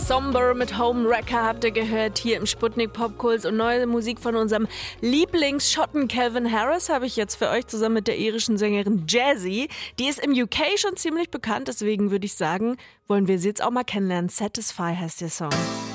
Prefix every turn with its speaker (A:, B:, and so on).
A: Somber mit Homewrecker habt ihr gehört hier im Sputnik Popkult und neue Musik von unserem Lieblingsschotten Calvin Harris habe ich jetzt für euch zusammen mit der irischen Sängerin Jazzy. Die ist im UK schon ziemlich bekannt, deswegen würde ich sagen, wollen wir sie jetzt auch mal kennenlernen. Satisfy heißt der Song.